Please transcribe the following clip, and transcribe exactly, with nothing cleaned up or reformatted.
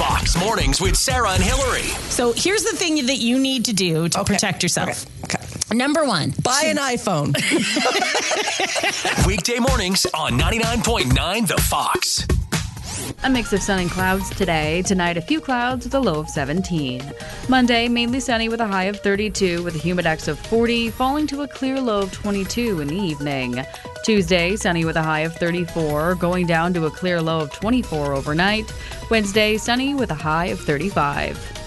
Fox Mornings with Sarah and Hillary. So here's the thing that you need to do to Okay. protect yourself. Okay. Okay. Number one. Buy an iPhone. Weekday mornings on ninety-nine point nine The Fox. A mix of sun and clouds today. Tonight, a few clouds with a low of seventeen. Monday, mainly sunny with a high of thirty-two with a humidex of forty, falling to a clear low of twenty-two in the evening. Tuesday, sunny with a high of thirty-four, going down to a clear low of twenty-four overnight. Wednesday, sunny with a high of thirty-five.